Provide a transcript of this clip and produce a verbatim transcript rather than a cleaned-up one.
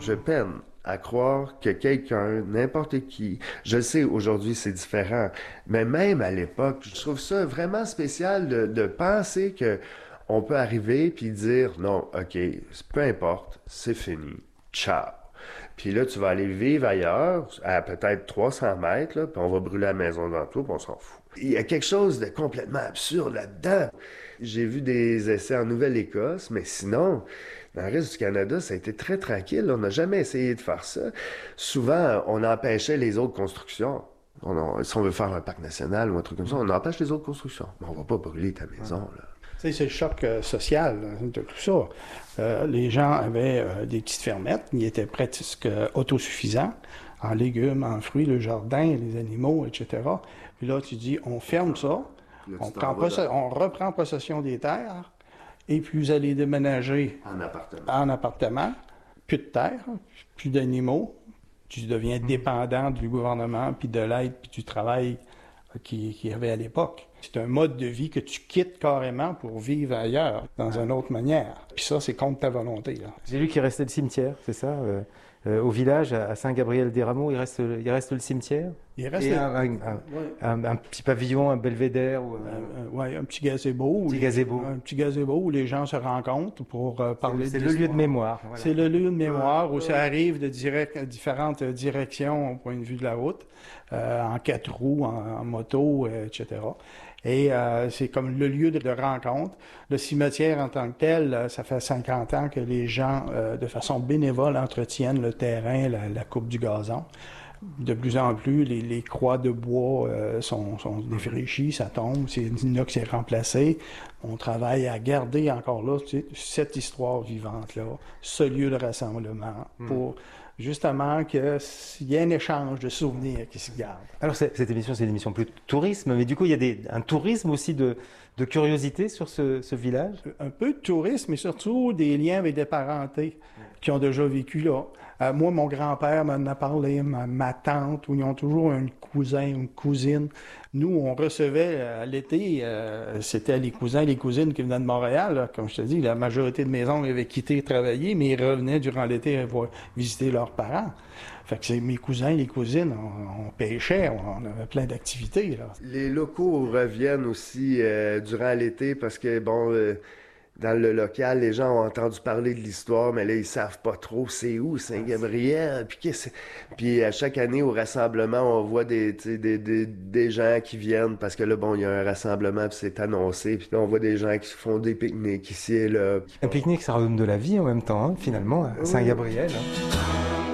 je peine à croire que quelqu'un, n'importe qui, je sais aujourd'hui c'est différent, mais même à l'époque, je trouve ça vraiment spécial de, de penser que on peut arriver puis dire non, ok, peu importe, c'est fini, ciao. Puis là, tu vas aller vivre ailleurs, à peut-être trois cents mètres, là, puis on va brûler la maison devant toi, puis on s'en fout. Il y a quelque chose de complètement absurde là-dedans. J'ai vu des essais en Nouvelle-Écosse, mais sinon, dans le reste du Canada, ça a été très tranquille. On n'a jamais essayé de faire ça. Souvent, on empêchait les autres constructions. On a- si on veut faire un parc national ou un truc comme ça, on empêche les autres constructions. Mais on va pas brûler ta maison, là. Tu sais, c'est le choc euh, social hein, de tout ça. Euh, les gens avaient euh, des petites fermettes, ils étaient presque euh, autosuffisants en légumes, en fruits, le jardin, les animaux, et cetera. Puis là, tu dis, on ferme ça, Là, on, tu t'en prend vas posse- dans- on reprend possession des terres, et puis vous allez déménager en appartement. en appartement, plus de terre, plus d'animaux, tu deviens dépendant du gouvernement, puis de l'aide, puis du travail euh, qu'il qu'il y avait à l'époque. C'est un mode de vie que tu quittes carrément pour vivre ailleurs, dans une autre manière. Puis ça, c'est contre ta volonté. Là. J'ai lu qu'il restait le cimetière, c'est ça euh, euh, au village, à Saint-Gabriel-des-Rameaux, il reste, il reste le cimetière Il reste et le- un, un- un- Ouais. un- un petit pavillon, un belvédère ou un, Euh, euh, ouais, un petit gazebo. petit où- gazebo. Un petit gazebo où les gens se rencontrent pour euh, parler C'est de le lieu de l'histoire. mémoire. voilà. C'est le lieu de mémoire où ça arrive de direct, différentes directions au point de vue de la route, euh, en quatre roues, en, en moto, euh, et cetera. Et euh, c'est comme le lieu de, de rencontre. Le cimetière en tant que tel, euh, ça fait cinquante ans que les gens, euh, de façon bénévole, entretiennent le terrain, la, la coupe du gazon. De plus en plus, les, les croix de bois euh, sont, sont défraîchies, ça tombe, c'est l'inox est remplacé. On travaille à garder encore là tu sais, cette histoire vivante-là, ce lieu de rassemblement, pour justement qu'il y ait un échange de souvenirs qui se garde. Alors c'est- cette émission, c'est une émission plus de tourisme, mais du coup il y a des, un tourisme aussi de, de curiosité sur ce, ce village. Un peu de tourisme, mais surtout des liens avec des parentés qui ont déjà vécu là. Euh, moi, mon grand-père m'en a parlé, ma, ma tante, où ils ont toujours un cousin, une cousine. Nous, on recevait euh, à l'été, euh, c'était les cousins et les cousines qui venaient de Montréal. Là. Comme je te dis, la majorité de mes oncles avaient quitté travailler, mais ils revenaient durant l'été voir, visiter leurs parents. Fait que c'est mes cousins et les cousines, on, on pêchait, on, on avait plein d'activités. Là. Les locaux reviennent aussi euh, durant l'été parce que, bon, euh, dans le local, les gens ont entendu parler de l'histoire, mais là, ils savent pas trop c'est où, Saint-Gabriel. Puis, qu'est-ce- puis à chaque année, au rassemblement, on voit des, tu sais, des, des, des gens qui viennent parce que là, bon, il y a un rassemblement, puis c'est annoncé. Puis là, on voit des gens qui font des pique-niques ici et là. Un pique-nique, ça redonne de la vie en même temps, hein, finalement, à Oui. Saint-Gabriel. hein.